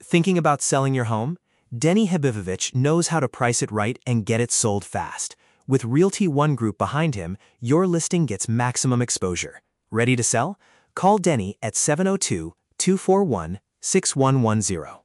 Thinking about selling your home? Denny Habibovich knows how to price it right and get it sold fast. With Realty One Group behind him, your listing gets maximum exposure. Ready to sell? Call Denny at 702-241-6110.